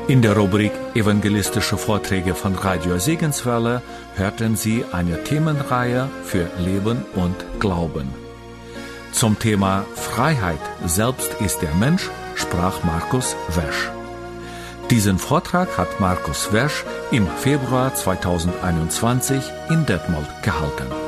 In der Rubrik Evangelistische Vorträge von Radio Segenswelle hörten Sie eine Themenreihe für Leben und Glauben. Zum Thema Freiheit, selbst ist der Mensch, sprach Markus Wesch. Diesen Vortrag hat Markus Wesch im Februar 2021 in Detmold gehalten.